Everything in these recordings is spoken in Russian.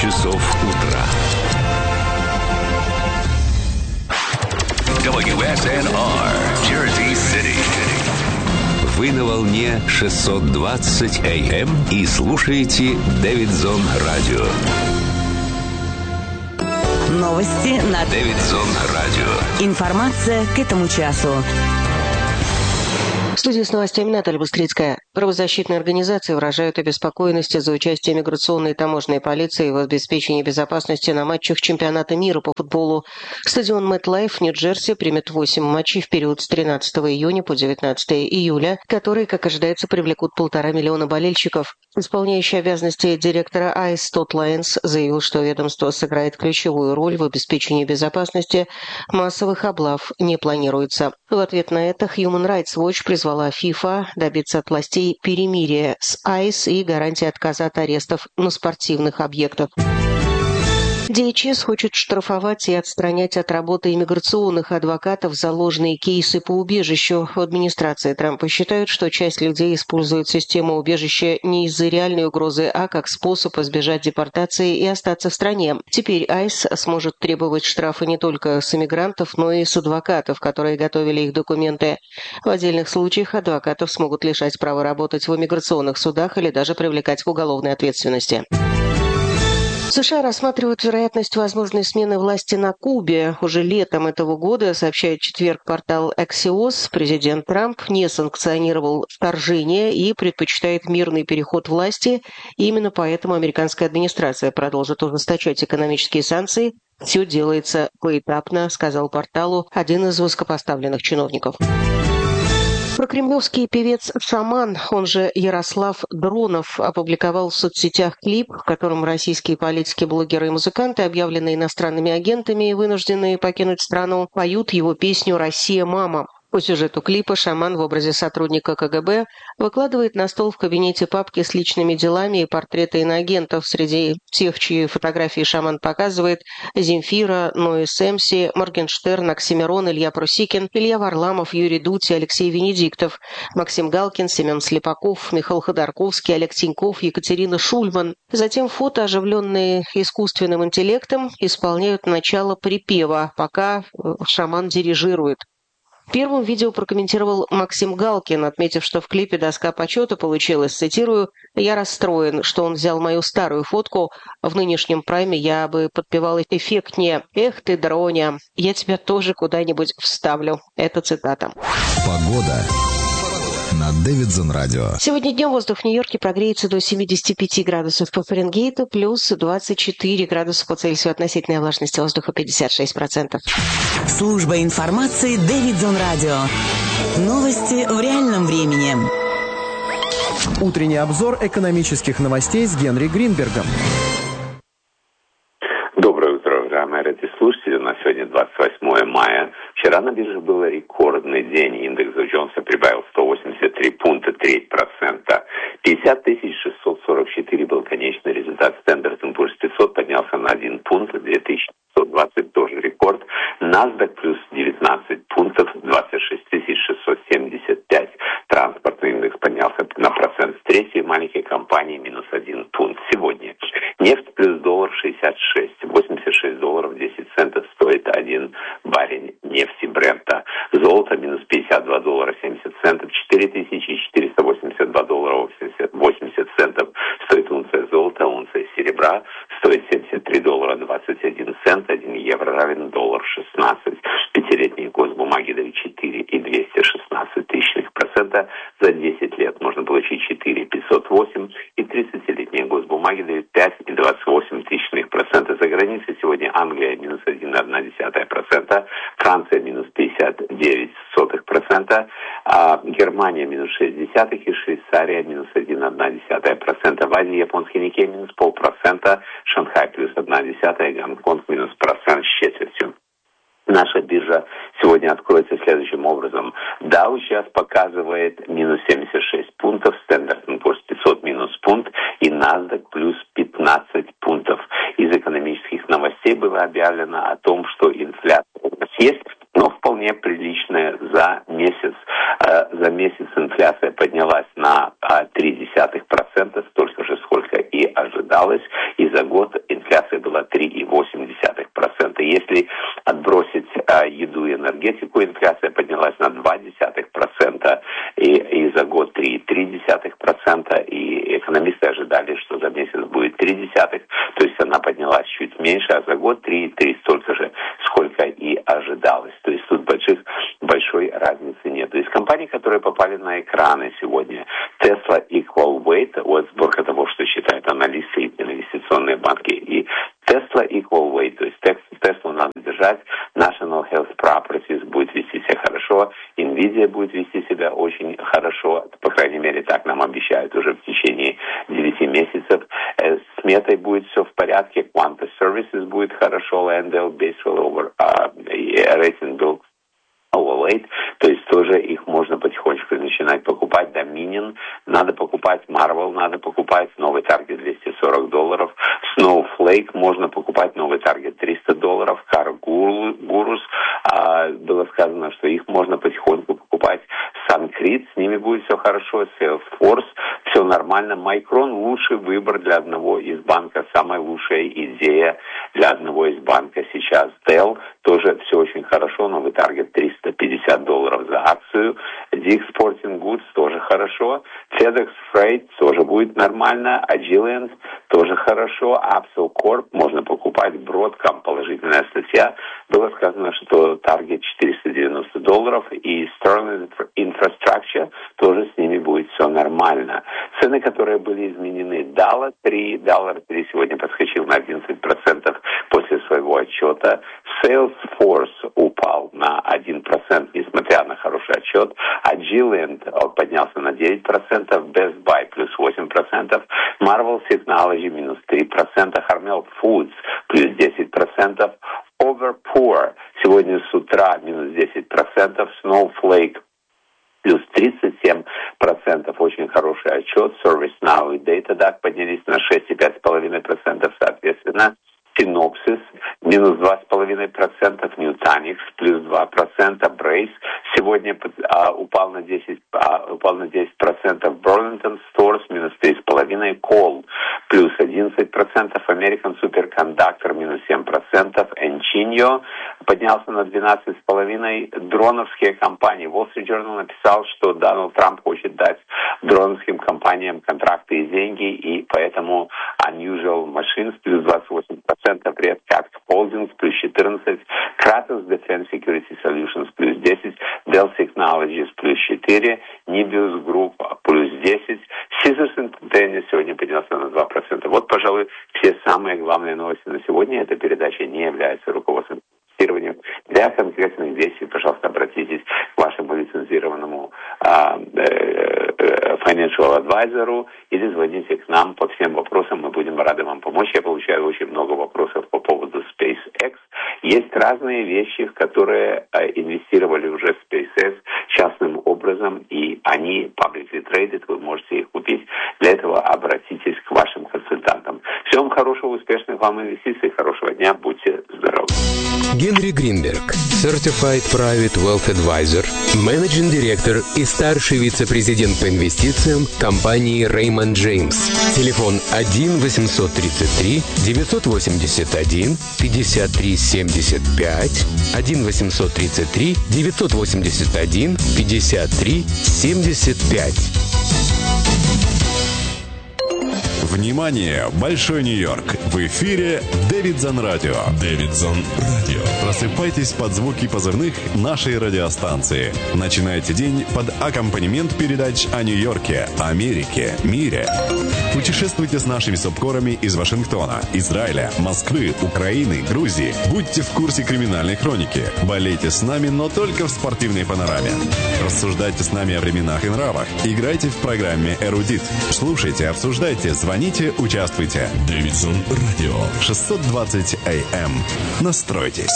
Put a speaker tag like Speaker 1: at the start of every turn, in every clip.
Speaker 1: часов утра. WSNR, Jersey City. Вы на волне 620 AM и слушаете Дэвидсон Радио.
Speaker 2: Новости на
Speaker 1: Дэвидсон Радио.
Speaker 2: Информация к этому часу.
Speaker 3: В студии с новостями Наталья Быстрицкая. Правозащитные организации выражают обеспокоенность из-за участия миграционной и таможенной полиции в обеспечении безопасности на матчах чемпионата мира по футболу. Стадион MetLife в Нью-Джерси примет 8 матчей в период с 13 июня по 19 июля, которые, как ожидается, привлекут 1,5 миллиона болельщиков. Исполняющий обязанности директора ICE Тодд Лайнс заявил, что ведомство сыграет ключевую роль в обеспечении безопасности. Массовых облав не планируется. В ответ на это Human Rights Watch призвала FIFA добиться от властей перемирия с ICE и гарантии отказа от арестов на спортивных объектах. DHS хочет штрафовать и отстранять от работы иммиграционных адвокатов за ложные кейсы по убежищу. В администрации Трампа считают, что часть людей использует систему убежища не из-за реальной угрозы, а как способ избежать депортации и остаться в стране. Теперь ICE сможет требовать штрафы не только с иммигрантов, но и с адвокатов, которые готовили их документы. В отдельных случаях адвокатов смогут лишать права работать в иммиграционных судах или даже привлекать к уголовной ответственности. США рассматривают вероятность возможной смены власти на Кубе. Уже летом этого года, сообщает в четверг портал Axios, президент Трамп не санкционировал вторжение и предпочитает мирный переход власти. И именно поэтому американская администрация продолжит ужесточать экономические санкции. Все делается поэтапно, сказал порталу один из высокопоставленных чиновников. Прокремлевский певец Шаман, он же Ярослав Дронов, опубликовал в соцсетях клип, в котором российские политики, блогеры и музыканты, объявленные иностранными агентами и вынужденные покинуть страну, поют его песню «Россия, мама». По сюжету клипа Шаман в образе сотрудника КГБ выкладывает на стол в кабинете папки с личными делами и портреты иноагентов. Среди тех, чьи фотографии Шаман показывает: Земфира, Нойз Эмси, Моргенштерн, Оксимирон, Илья Прусикин, Илья Варламов, Юрий Дудь и Алексей Венедиктов, Максим Галкин, Семен Слепаков, Михаил Ходорковский, Олег Тиньков, Екатерина Шульман. Затем фото, оживленные искусственным интеллектом, исполняют начало припева, пока Шаман дирижирует. Первым видео прокомментировал Максим Галкин, отметив, что в клипе доска почета получилась, цитирую: «Я расстроен, что он взял мою старую фотку. В нынешнем прайме я бы подпевал эффектнее. Эх ты, Дроня, я тебя тоже куда-нибудь вставлю». Это цитата.
Speaker 4: Погода на Дэвидсон Радио.
Speaker 3: Сегодня днем воздух в Нью-Йорке прогреется до 75 градусов по Фаренгейту, плюс 24 градуса по Цельсию. Относительная влажность воздуха 56%.
Speaker 2: Служба информации Дэвидсон Радио. Новости в реальном времени.
Speaker 5: Утренний обзор экономических новостей с Генри Гринбергом.
Speaker 6: Доброе утро, уважаемые радиослушатели. У нас сегодня 28 мая. Вчера на бирже был рекордный день. Индекс Доу Джонса прибавил 183 пункта, 0,3%. 50 644 был конечный результат. Standard & Poor's 500 поднялся на 1 пункт, 2120 тоже рекорд. NASDAQ плюс 19 пунктов, 26 675. Транспортный индекс поднялся на процент с третьей, маленькие компании минус 1 пункт. Сегодня нефть плюс $66, $86.10 стоит один баррель нефти Брента. Золото минус $52.70, $4482.80 стоит унция золота, унция серебра стоит $73.21, 1 евро равен $1.16. Пятилетние госбумаги дают 4,216%, за 10 лет можно получить 4,508, и 30-летние госбумаги дают 5,28%. За границей сегодня Англия минус 1,1%, Франция минус 59%, Германия минус 0,6% и Швейцария минус 1,1%. В Азии японский Никей минус 0,5%, Шанхай плюс 0,1%, Гонконг минус 1% с четвертью. Наша биржа сегодня откроется следующим образом. Dow сейчас показывает минус 76 пунктов, Standard & Poor's 500 минус пункт и NASDAQ плюс 15 пунктов. Из экономических новостей было объявлено о том, что инфляция у нас есть, но вполне приличная за месяц. За месяц инфляция поднялась на 0,3%, столько же, сколько и ожидалось. И за год инфляция Если отбросить еду и энергетику, инфляция поднялась на 0,2%, и за год 3,3%, и экономисты ожидали, что за месяц будет 0,3%, то есть она поднялась чуть меньше, а за год 3,3%, столько же, сколько и ожидалось. То есть тут большой разницы нет. Из компаний, которые попали на экраны сегодня, Tesla Equal Weight, вот сборка того, что считают аналисты и инвестиционные банки, и Tesla Equal Weight, то есть Tesla надо держать, National Health Properties будет вести себя хорошо, Nvidia будет вести себя очень хорошо, по крайней мере, так нам обещают уже в течение 9 месяцев. С Метой будет все в порядке, Quanta Services будет хорошо, Landell, Basewell, рейтинг был Overweight, то есть тоже их можно потихонечку начинать покупать. Dominion надо покупать, Marvel надо покупать, новый таргет $240, Snowflake можно покупать, новый таргет $300, Car Gurus, было сказано, что их можно потихоньку покупать, Suncrete, с ними будет все хорошо, Salesforce, все нормально, Micron лучший выбор для одного из банка, самая лучшая идея для одного из банка сейчас, Dell тоже все очень хорошо, новый таргет $350 за акцию. Dick's Sporting Goods тоже хорошо. FedEx Freight тоже будет нормально. Agilent тоже хорошо. Absol Corp можно покупать. Broadcom положительная статья. Было сказано, что таргет $490. И Sterling Infrastructure тоже с ними будет все нормально. Цены, которые были изменены. $3 сегодня подскочил на 11% после своего отчета. Salesforce упал на 1%, несмотря на хороший отчет. Agilent поднялся на 9%, Best Buy плюс 8%, Marvel Technology минус 3%, Hormel Foods плюс 10%, Overpour сегодня с утра минус 10%, Snowflake плюс 37%, очень хороший отчет, ServiceNow и Datadog поднялись на 6,5% соответственно. Synopsys минус 2,5%, Nutanix плюс 2%, Brace сегодня упал на 10%, Burlington Stores минус 3,5%, Call плюс 11%, American Superconductor минус 7%, Nginio поднялся на 12,5%, дроновские компании. Wall Street Journal написал, что Дональд Трамп хочет дать дроновским компаниям контракты и деньги, и поэтому Unusual Machines плюс 28%, Red Cat Holdings плюс 14%, Kratos Defense Security Solutions плюс 10%, Dell Technologies плюс 4%, Nibius Group плюс 10%, Caesars Entertainment сегодня поднялся на 2%. Вот, пожалуй, все самые главные новости на сегодня. Эта передача не является руководством. Для конкретных действий, пожалуйста, обратитесь к вашему лицензированному financial advisor'у или звоните к нам по всем вопросам, мы будем рады вам помочь. Я получаю очень много вопросов по поводу SpaceX. Есть разные вещи, в которые инвестировали уже в SpaceX частным образом, и они publicly traded, вы можете их купить. Для этого обратитесь к вашим консультантам. Всего вам хорошего, успешных вам инвестиций, хорошего дня, будьте здоровы.
Speaker 1: Генри Гринберг, Certified Private Wealth Advisor, Managing Director и старший вице-президент по инвестициям компании Raymond James. Телефон 1-833-981-53-75, 1-833-981-53-75.
Speaker 7: Внимание! Большой Нью-Йорк! В эфире Дэвидсон Радио. Дэвидсон Радио. Просыпайтесь под звуки позывных нашей радиостанции. Начинайте день под аккомпанемент передач о Нью-Йорке, Америке, мире. Путешествуйте с нашими субкорами из Вашингтона, Израиля, Москвы, Украины, Грузии. Будьте в курсе криминальной хроники. Болейте с нами, но только в спортивной панораме. Рассуждайте с нами о временах и нравах. Играйте в программе «Эрудит». Слушайте, обсуждайте, звоните, участвуйте. Дэвидсон Радио. 620 АМ. Настройтесь.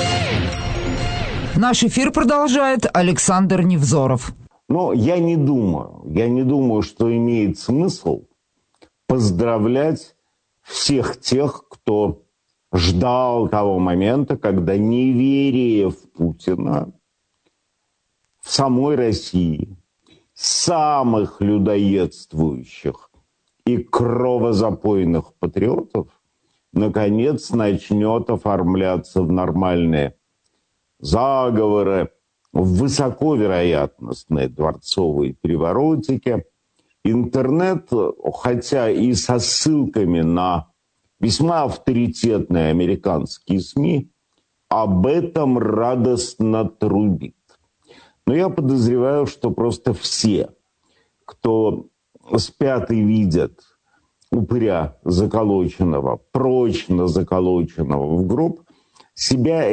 Speaker 8: Наш эфир продолжает Александр Невзоров.
Speaker 9: Но я не думаю, что имеет смысл поздравлять всех тех, кто ждал того момента, когда неверие в Путина в самой России, самых людоедствующих и кровозапойных патриотов, наконец начнет оформляться в нормальные заговоры, в высоковероятностные дворцовые переворотики. Интернет, хотя и со ссылками на весьма авторитетные американские СМИ, об этом радостно трубит. Но я подозреваю, что просто все, кто спят и видят упыря заколоченного, прочно заколоченного в гроб, себя